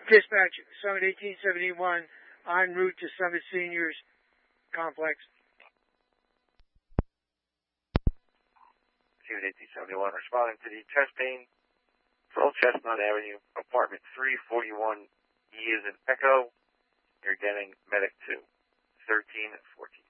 Dispatch, Summit 1871, en route to Summit Seniors Complex. Summit 1871, responding to the chest pain for Old Chestnut Avenue, apartment 341, E as in Echo. You're getting medic 2, 1314.